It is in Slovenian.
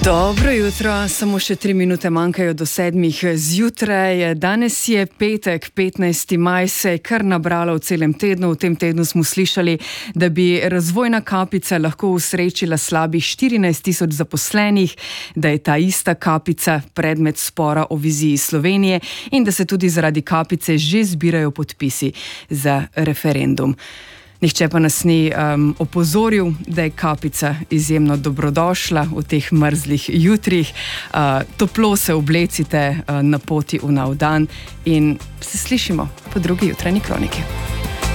Dobro jutro, samo še 3 minute manjkajo do 7 zjutraj. Danes je petek, 15. maj, se je kar nabralo v celem tednu. V tem tednu smo slišali, da bi Razvojna kapica lahko usrečila slabih 14 000 zaposlenih, da je ta ista kapica predmet spora o viziji Slovenije in da se tudi zaradi kapice že zbirajo podpisi za referendum. Nihče pa nas ni opozoril, da je kapica izjemno dobrodošla v teh mrzlih jutrih. Toplo se oblecite na poti v nov dan in se slišimo po drugi jutranji kroniki.